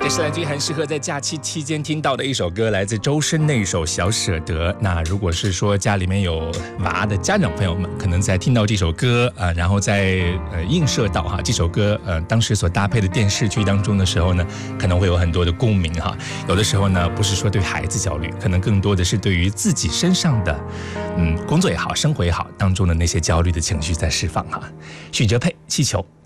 这是蓝君很适合在假期期间听到的一首歌，来自周深那一首《小舍得》。那如果是说家里面有娃的家长朋友们，可能在听到这首歌然后在映射到这首歌当时所搭配的电视剧当中的时候呢，可能会有很多的共鸣有的时候呢，不是说对孩子焦虑，可能更多的是对于自己身上的工作也好，生活也好当中的那些焦虑的情绪在释放许哲佩，气球。